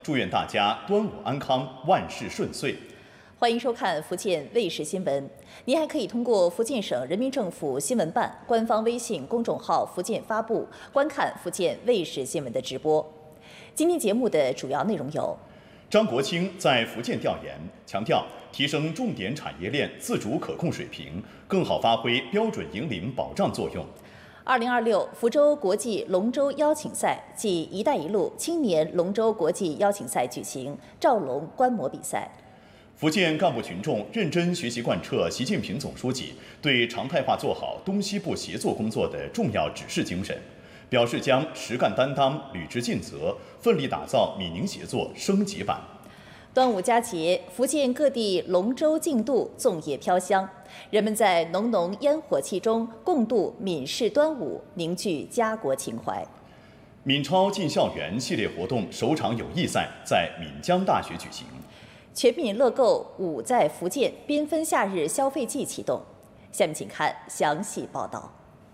祝愿大家端午安康，万事顺遂。 欢迎收看福建卫视新闻。您还可以通过福建省人民政府新闻办官方微信公众号“福建发布”观看福建卫视新闻的直播。今天节目的主要内容有： 张国清在福建调研，强调提升重点产业链自主可控水平，更好发挥标准引领保障作用。 2026福州国际龙舟邀请赛暨“一带一路”青年龙舟国际邀请赛举行，赵龙观摩比赛。 福建干部群众认真学习贯彻习近平总书记对常态化做好东西部协作工作的重要指示精神，表示将实干担当、履职尽责，奋力打造闽宁协作升级版。 端午佳节，福建各地龙舟竞渡，粽叶飘香，人们在浓浓烟火气中共度闽式端午，凝聚家国情怀。 闽超进校园系列活动首场友谊赛在闽江大学举行。 全民乐购舞在福建缤纷夏日消费季启动。下面请看详细报道。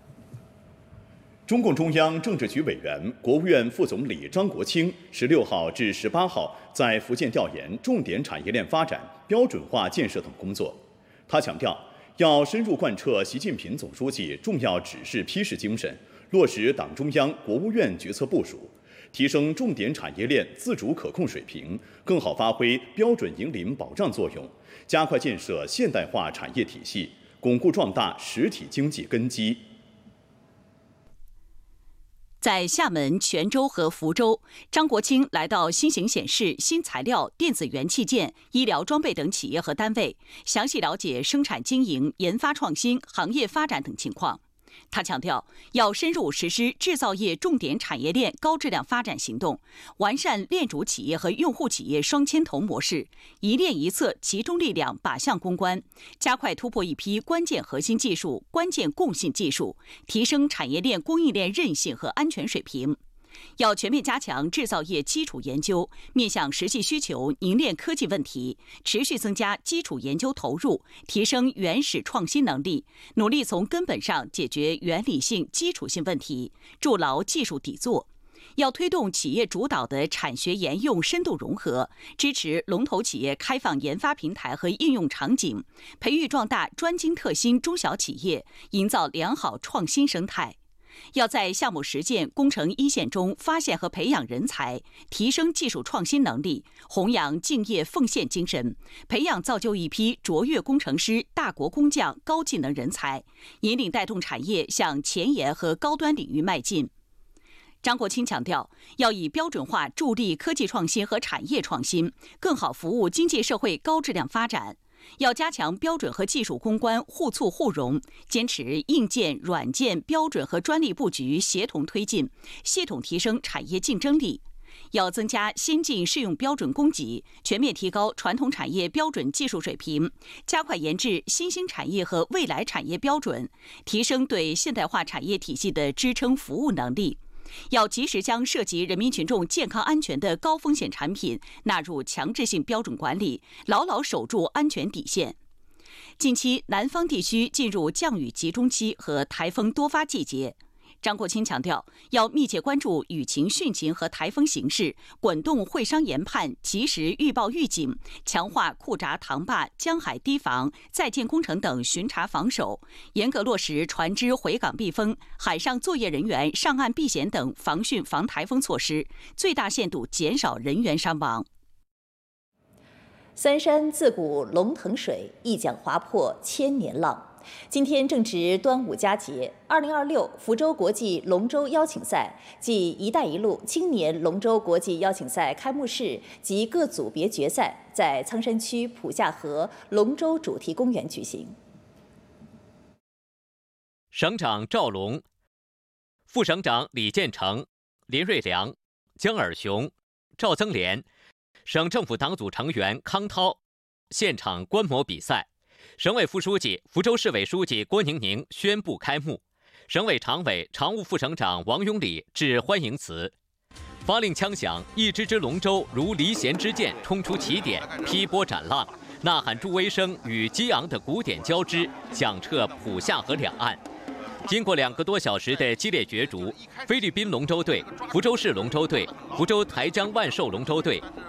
中共中央政治局委员、国务院副总理张国清16号至18号在福建调研重点产业链发展、标准化建设等工作。他强调，要深入贯彻习近平总书记重要指示批示精神，落实党中央、国务院决策部署，提升重点产业链自主可控水平，更好发挥标准引领保障作用，加快建设现代化产业体系，巩固壮大实体经济根基。 在厦门、泉州和福州，张国清来到新型显示、新材料、电子元器件、医疗装备等企业和单位，详细了解生产经营、研发创新、行业发展等情况。他强调，要深入实施制造业重点产业链高质量发展行动，完善链主企业和用户企业双牵头模式，一链一策集中力量靶向攻关，加快突破一批关键核心技术、关键共性技术，提升产业链供应链韧性和安全水平。要全面加强制造业基础研究，面向实际需求凝练科技问题，持续增加基础研究投入，提升原始创新能力，努力从根本上解决原理性、基础性问题，筑牢技术底座。要推动企业主导的产学研用深度融合，支持龙头企业开放研发平台和应用场景，培育壮大专精特新中小企业，营造良好创新生态。要在项目实践、工程一线中发现和培养人才，提升技术创新能力，弘扬敬业奉献精神，培养造就一批卓越工程师、大国工匠、高技能人才，引领带动产业向前沿和高端领域迈进。张国清强调，要以标准化助力科技创新和产业创新，更好服务经济社会高质量发展。要加强标准和技术攻关互促互融，坚持硬件、软件、标准和专利布局协同推进，系统提升产业竞争力。要增加先进适用标准供给，全面提高传统产业标准技术水平，加快研制新兴产业和未来产业标准，提升对现代化产业体系的支撑服务能力。要及时将涉及人民群众健康安全的高风险产品纳入强制性标准管理，牢牢守住安全底线。近期，南方地区进入降雨集中期和台风多发季节。张国清强调，要密切关注雨情、汛情和台风形势，滚动会商研判，及时预报预警，强化库闸塘坝、江海堤防、在建工程等巡查防守，严格落实船只回港避风、海上作业人员上岸避险等防汛防台风措施，最大限度减少人员伤亡。 三山自古龙腾水，一桨划破千年浪。今天正值端午佳节，2026福州国际龙舟邀请赛暨“一带一路”青年龙舟国际邀请赛开幕式及各组别决赛在苍山区普下河龙舟主题公园举行。 省长赵龙、副省长李建成、林瑞良、江尔雄、赵增莲，省政府党组成员康涛现场观摩比赛。省委副书记、福州市委书记郭宁宁宣布开幕，省委常委、常务副省长王永礼致欢迎词。发令枪响，一支支龙舟如离弦之箭冲出起点，劈波斩浪，呐喊助威声与激昂的鼓点交织，响彻普下河两岸。 经过2个多小时的激烈角逐，菲律宾龙舟队、福州市龙舟队、福州台江万寿龙舟队